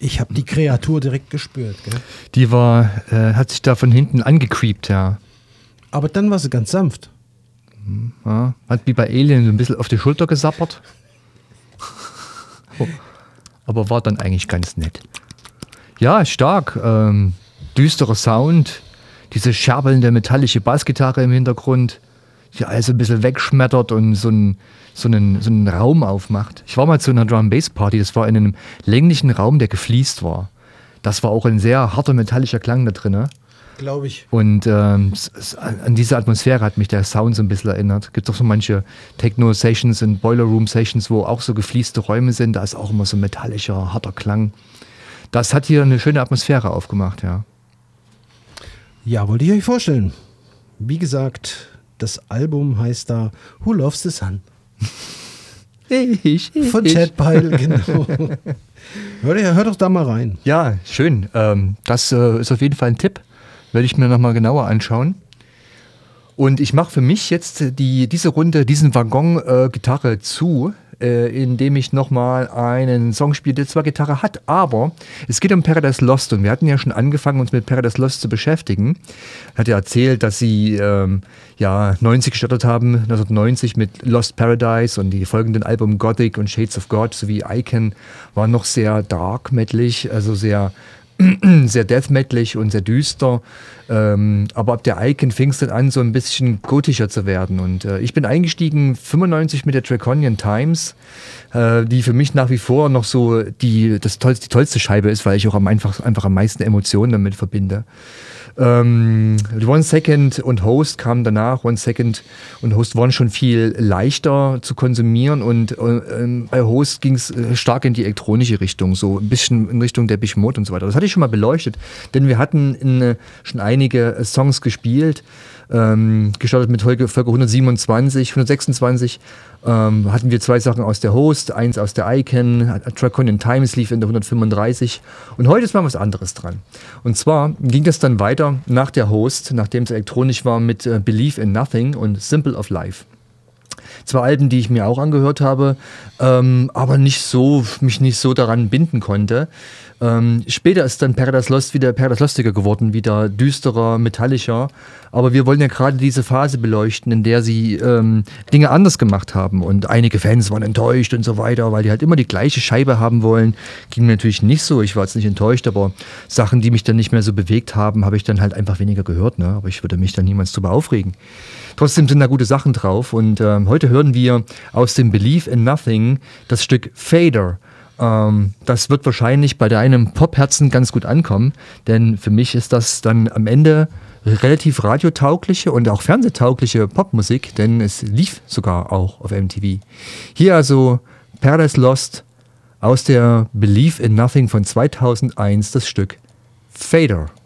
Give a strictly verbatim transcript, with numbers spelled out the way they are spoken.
Ich habe die Kreatur direkt gespürt. Gell? Die war, äh, hat sich da von hinten angecreept, ja. Aber dann war sie ganz sanft. ja. Hat wie bei Alien so ein bisschen auf die Schulter gesappert. oh. Aber war dann eigentlich ganz nett. Ja, stark. Ähm, düsterer Sound. Diese scherbelnde metallische Bassgitarre im Hintergrund, die alles ein bisschen wegschmettert und so einen, so, einen, so einen Raum aufmacht. Ich war mal zu einer Drum-Bass-Party, das war in einem länglichen Raum, der gefliest war. Das war auch ein sehr harter metallischer Klang da drin. Glaube ich. Und ähm, s- s- an diese Atmosphäre hat mich der Sound so ein bisschen erinnert. Es gibt auch so manche Techno-Sessions und Boiler-Room-Sessions, wo auch so geflieste Räume sind. Da ist auch immer so ein metallischer, harter Klang. Das hat hier eine schöne Atmosphäre aufgemacht, ja. Ja, wollte ich euch vorstellen. Wie gesagt, das Album heißt da Who Loves the Sun? Ich, ich, Von Chad Pyle, genau. Hört, ihr- hört doch da mal rein. Ja, schön. Ähm, das äh, ist auf jeden Fall ein Tipp. Werde ich mir nochmal genauer anschauen. Und ich mache für mich jetzt die, diese Runde, diesen Waggon äh, Gitarre zu, äh, indem ich nochmal einen Song spiele, der zwar Gitarre hat, aber es geht um Paradise Lost und wir hatten ja schon angefangen, uns mit Paradise Lost zu beschäftigen. Er hat ja erzählt, dass sie ähm, ja, neunzig gestartet haben, neunzehnhundertneunzig mit Lost Paradise und die folgenden Alben Gothic und Shades of God sowie Icon waren noch sehr dark metalig, also sehr sehr death metalig und sehr düster. Ähm, aber ab der Icon fing es dann an, so ein bisschen gotischer zu werden. Und äh, ich bin eingestiegen fünfundneunzig mit der Draconian Times, äh, die für mich nach wie vor noch so die, das tollste, die tollste Scheibe ist, weil ich auch am einfach, einfach am meisten Emotionen damit verbinde. Ähm, One Second und Host kamen danach. One Second und Host waren schon viel leichter zu konsumieren und äh, bei Host ging es äh, stark in die elektronische Richtung, so ein bisschen in Richtung der Depeche Mode und so weiter. Das hatte ich schon mal beleuchtet, denn wir hatten in, äh, schon einige äh, Songs gespielt, ähm, gestartet mit Folge, Folge hundertsiebenundzwanzig, hundertsechsundzwanzig ähm, hatten wir zwei Sachen aus der Host, eins aus der Icon, Draconian Times lief in der hundertfünfunddreißig und heute ist mal was anderes dran. Und zwar ging das dann weiter nach der Host, nachdem es elektronisch war, mit äh, Believe in Nothing und Simple of Life. Zwei Alben, die ich mir auch angehört habe, ähm, aber nicht so, mich nicht so daran binden konnte. Ähm, später ist dann Paradise Lost wieder Paradise Lostiger geworden, wieder düsterer, metallischer. Aber wir wollen ja gerade diese Phase beleuchten, in der sie ähm, Dinge anders gemacht haben. Und einige Fans waren enttäuscht und so weiter, weil die halt immer die gleiche Scheibe haben wollen. Ging mir natürlich nicht so. Ich war jetzt nicht enttäuscht, aber Sachen, die mich dann nicht mehr so bewegt haben, habe ich dann halt einfach weniger gehört. Ne? Aber ich würde mich dann niemals drüber aufregen. Trotzdem sind da gute Sachen drauf. Und ähm, heute hören wir aus dem Believe in Nothing das Stück Fader. Ähm, das wird wahrscheinlich bei deinem Popherzen ganz gut ankommen, denn für mich ist das dann am Ende relativ radiotaugliche und auch fernsehtaugliche Popmusik, denn es lief sogar auch auf M T V. Hier also Paradise Lost aus der Believe in Nothing von zweitausendeins, das Stück Fader.